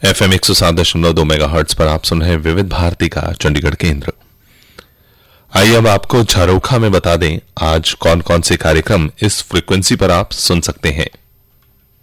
FM 107.2 megahertz पर आप सुन रहे हैं विविध भारती का चंडीगढ़ केंद्र। आइए अब आपको झरोखा में बता दें आज कौन कौन से कार्यक्रम इस फ्रीक्वेंसी पर आप सुन सकते हैं।